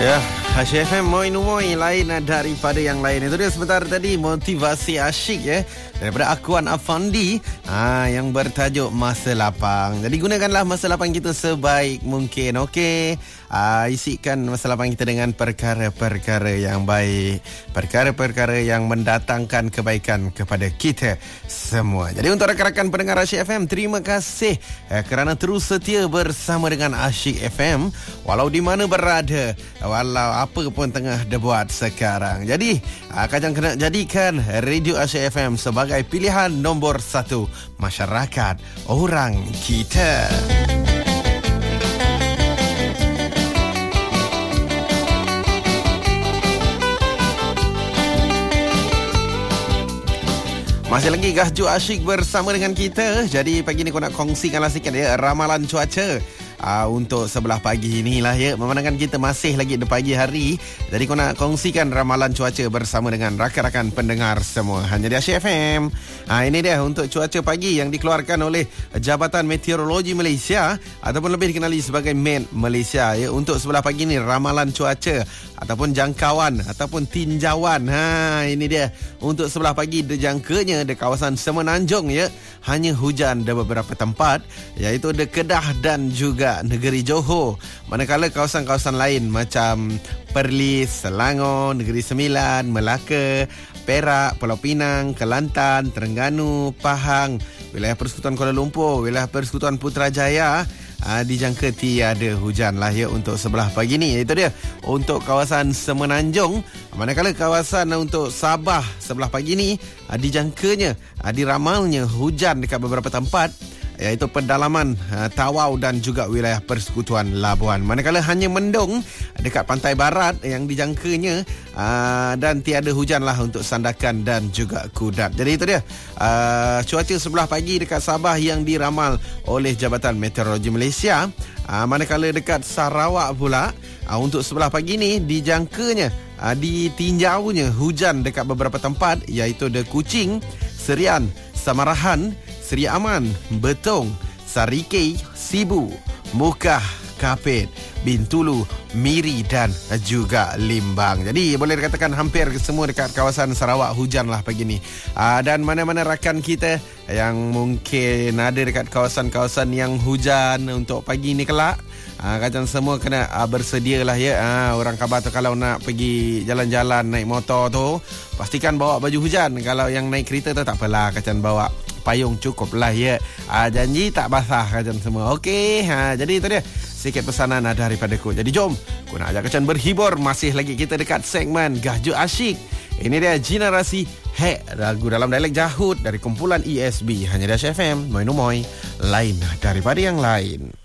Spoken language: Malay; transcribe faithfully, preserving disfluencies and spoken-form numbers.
Ya, Asyik F M moi-moi lain daripada yang lain. Itu dia sebentar tadi motivasi asyik ya daripada Akuan Afandi ha, yang bertajuk Masa Lapang. Jadi gunakanlah masa lapang kita sebaik mungkin. Okey, ha, isikan masa lapang kita dengan perkara-perkara yang baik, perkara-perkara yang mendatangkan kebaikan kepada kita semua. Jadi untuk rakan-rakan pendengar Asyik F M, terima kasih eh, kerana terus setia bersama dengan Asyik F M walau di mana berada, walau apa pun tengah dibuat sekarang. Jadi Kajang kena jadikan Radio Asyik F M sebagai pilihan nombor satu masyarakat orang kita. Masih lagi Gahju Asyik bersama dengan kita. Jadi pagi ni kau nak kongsikanlah sikit ya ramalan cuaca Uh, untuk sebelah pagi inilah ya. Memandangkan kita masih lagi di pagi hari, jadi kau nak kongsikan ramalan cuaca bersama dengan rakan-rakan pendengar semua hanya di Asyik F M. uh, Ini dia untuk cuaca pagi yang dikeluarkan oleh Jabatan Meteorologi Malaysia ataupun lebih dikenali sebagai Met Malaysia ya. Untuk sebelah pagi ni ramalan cuaca ataupun jangkauan ataupun tinjauan, ha, ini dia untuk sebelah pagi dijangkanya di kawasan Semenanjung ya, hanya hujan di beberapa tempat iaitu di Kedah dan juga negeri Johor. Manakala kawasan-kawasan lain macam Perlis, Selangor, Negeri Sembilan, Melaka, Perak, Pulau Pinang, Kelantan, Terengganu, Pahang, wilayah Persekutuan Kuala Lumpur, wilayah Persekutuan Putrajaya, Uh, dijangka tiada hujan lah ya untuk sebelah pagi ni. Itu dia untuk kawasan Semenanjung. Manakala kawasan untuk Sabah sebelah pagi ni uh, dijangkanya uh, diramalnya hujan dekat beberapa tempat iaitu pedalaman uh, Tawau dan juga wilayah Persekutuan Labuan. Manakala hanya mendung dekat pantai barat yang dijangkanya uh, dan tiada hujan lah untuk Sandakan dan juga Kudat. Jadi itu dia uh, cuaca sebelah pagi dekat Sabah yang diramal oleh Jabatan Meteorologi Malaysia. uh, Manakala dekat Sarawak pula uh, untuk sebelah pagi ni dijangkanya uh, ditinjaunya hujan dekat beberapa tempat iaitu di Kuching, Serian, Samarahan, Seri Aman, Betong, Sarikei, Sibu, Mukah, Kapit, Bintulu, Miri dan juga Limbang. Jadi boleh dikatakan hampir semua dekat kawasan Sarawak hujan lah pagi ni. Aa, dan mana-mana rakan kita yang mungkin ada dekat kawasan-kawasan yang hujan untuk pagi ni kelak, aa, kacang semua kena aa, bersedia lah ya. Aa, orang khabar tu kalau nak pergi jalan-jalan naik motor tu, pastikan bawa baju hujan. Kalau yang naik kereta tu tak apalah, kacang bawa payung cukup lah ya. Ha, janji tak basah kacang semua. Okey, ha, jadi itu dia sikit pesanan daripada ku. Jadi jom, ku nak ajak kacang berhibur. Masih lagi kita dekat segmen Gahju Asyik. Ini dia Generasi Hek, lagu dalam dialek Jahut dari kumpulan E S B hanya di Asyik F M. Moi-moi lain daripada yang lain.